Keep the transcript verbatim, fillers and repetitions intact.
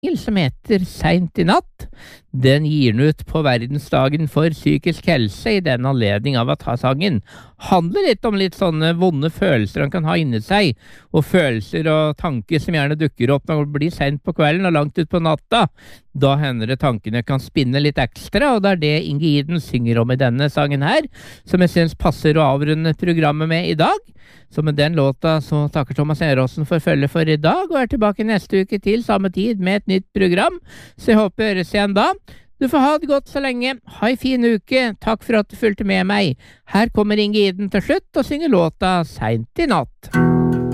som heter Seint i natt. Den gir den ut på verdensdagen for psykisk helse i den anledning av at sangen handler litt om litt sånne vonde følelser han kan ha inni seg, og følelser og tanker som gjerne dukker opp når det blir sent på kvelden og langt ut på natta. Da hender det tankene kan spinne litt ekstra, og det er det Inge Iden synger om i denne sangen her, som jeg synes passer å avrunde programmet med i dag. Så med den låta så takker Thomas Eråsen for følge for i dag, og er tilbake neste uke til samme tid med et nytt program, så jeg håper høres igjen da. Du får ha det godt så lenge, ha en fin uke, takk for at du fulgte med meg. Her kommer Inge Iden til slutt og synger låta Seint i natt.